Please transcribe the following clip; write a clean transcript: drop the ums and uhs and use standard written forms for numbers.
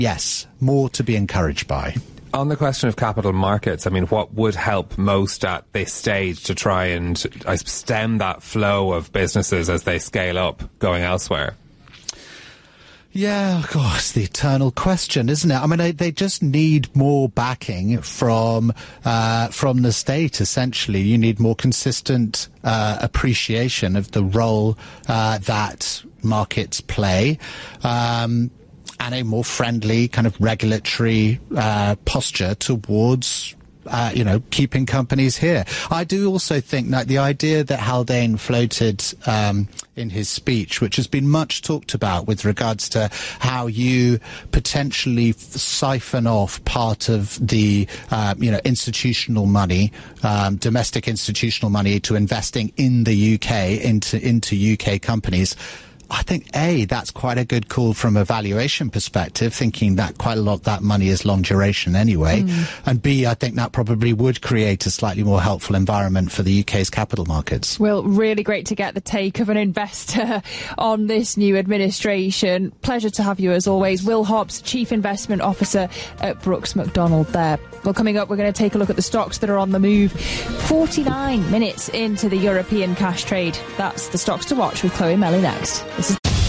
yes, more to be encouraged by. On the question of capital markets, I mean, what would help most at this stage to try and stem that flow of businesses as they scale up going elsewhere? Yeah, of course, the eternal question, isn't it? I mean, they just need more backing from the state, essentially. You need more consistent appreciation of the role that markets play. And a more friendly kind of regulatory posture towards, keeping companies here. I do also think that the idea that Haldane floated in his speech, which has been much talked about with regards to how you potentially siphon off part of the, institutional money, domestic institutional money to investing in the UK, into UK companies. I think, that's quite a good call from a valuation perspective, thinking that quite a lot of that money is long duration anyway. And B, I think that probably would create a slightly more helpful environment for the UK's capital markets. Well, really great to get the take of an investor on this new administration. Pleasure to have you as always. Will Hobbs, Chief Investment Officer at Brooks Macdonald there. Well, coming up, we're going to take a look at the stocks that are on the move. 49 minutes into the European cash trade. That's the stocks to watch with Chloe Melly next.